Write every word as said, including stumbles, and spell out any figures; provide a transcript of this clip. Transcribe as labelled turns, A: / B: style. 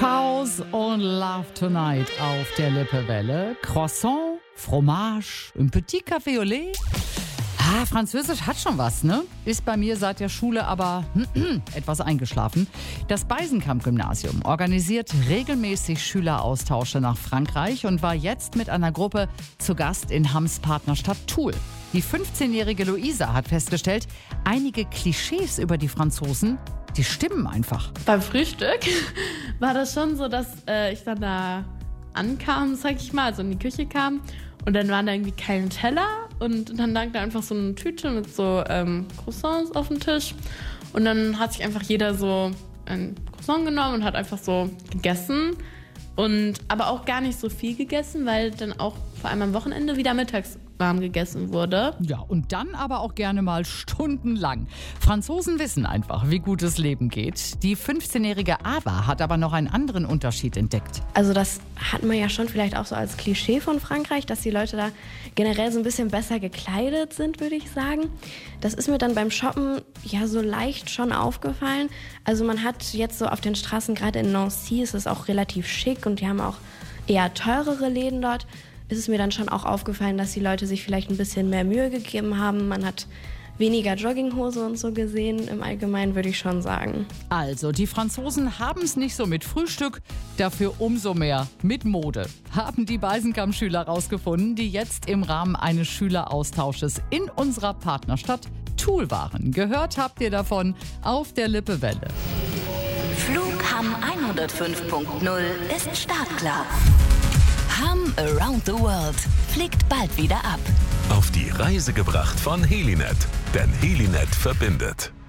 A: Chaos und Love Tonight auf der Lippewelle. Croissant, Fromage, un petit café au lait. Ah, Französisch hat schon was, ne? Ist bei mir seit der Schule aber etwas eingeschlafen. Das Beisenkamp-Gymnasium organisiert regelmäßig Schüleraustausche nach Frankreich und war jetzt mit einer Gruppe zu Gast in Hams Partnerstadt Toul. Die fünfzehnjährige Luisa hat festgestellt, einige Klischees über die Franzosen, die stimmen einfach.
B: Beim Frühstück war das schon so, dass äh, ich dann da ankam, sag ich mal, also in die Küche kam und dann waren da irgendwie keine Teller und dann lag da einfach so eine Tüte mit so ähm, Croissants auf dem Tisch und dann hat sich einfach jeder so ein Croissant genommen und hat einfach so gegessen und aber auch gar nicht so viel gegessen, weil dann auch vor allem am Wochenende wieder mittags warm gegessen wurde.
A: Ja, und dann aber auch gerne mal stundenlang. Franzosen wissen einfach, wie gut das Leben geht. Die fünfzehnjährige Ava hat aber noch einen anderen Unterschied entdeckt.
C: Also das hat man ja schon vielleicht auch so als Klischee von Frankreich, dass die Leute da generell so ein bisschen besser gekleidet sind, würde ich sagen. Das ist mir dann beim Shoppen ja so leicht schon aufgefallen. Also man hat jetzt so auf den Straßen, gerade in Nancy, ist es auch relativ schick und die haben auch eher teurere Läden dort. Ist es mir dann schon auch aufgefallen, dass die Leute sich vielleicht ein bisschen mehr Mühe gegeben haben. Man hat weniger Jogginghose und so gesehen. Im Allgemeinen würde ich schon sagen.
A: Also, die Franzosen haben es nicht so mit Frühstück, dafür umso mehr mit Mode. Haben die Beisenkamp-Schüler rausgefunden, die jetzt im Rahmen eines Schüleraustausches in unserer Partnerstadt Toul waren. Gehört habt ihr davon auf der Lippewelle.
D: Flug Hamm hundertfünf Punkt null ist startklar. Hamm Around the World fliegt bald wieder ab.
E: Auf die Reise gebracht von Helinet, denn Helinet verbindet.